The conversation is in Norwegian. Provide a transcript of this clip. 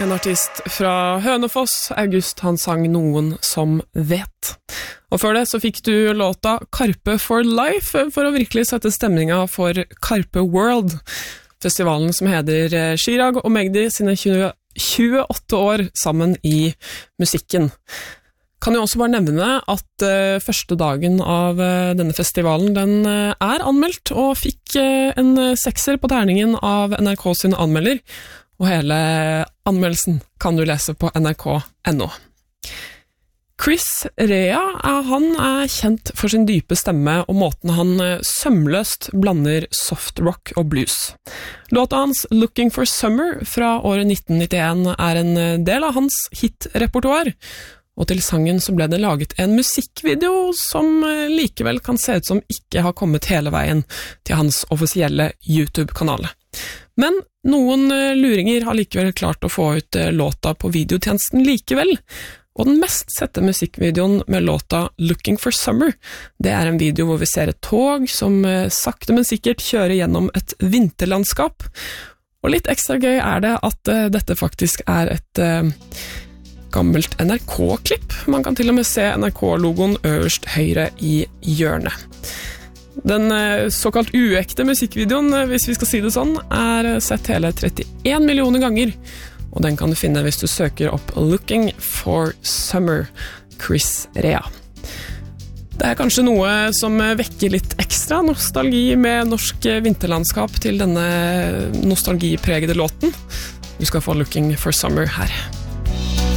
en artist fra Hønefoss. August, han sang Noen som vet. Og før det så fikk du låta Karpe for Life for å virkelig sette stemninga for Karpe World, festivalen som heter Chirag og Magdi sine 28 år sammen i musikken. Kan jo også bare nevne at første dagen av denne festivalen, den anmeldt og fikk en 6 på terningen av NRK sin anmelder, og hele anmeldelsen kan du lese på nrk.no. Chris Rea, han kjent for sin dype stemme og måten han sømløst blander soft rock og blues. Låta hans Looking for Summer fra året 1991 en del av hans hit-repertoar, og til sangen så ble det laget en musikkvideo som likevel kan se ut som ikke har kommet hele veien til hans offisielle YouTube-kanal. Men noen luringer har likevel klart å få ut låta på videotjenesten likevel, og den mest sette musikkvideoen med låta Looking for Summer, det en video hvor vi ser et tog som sakte men sikkert kjører gjennom et vinterlandskap, og litt ekstra gøy det at dette faktisk et gammelt NRK-klipp. Man kan til og med se NRK-logoen øverst høyre i hjørnet. Den såkalt uekte musikkvideoen, hvis vi skal si det sånn, sett hele 31 millioner ganger, og den kan du finne hvis du søker opp Looking for Summer, Chris Rea. Det kanskje noe som vekker litt ekstra nostalgi med norsk vinterlandskap til denne nostalgipregede låten. Du skal få Looking for Summer her.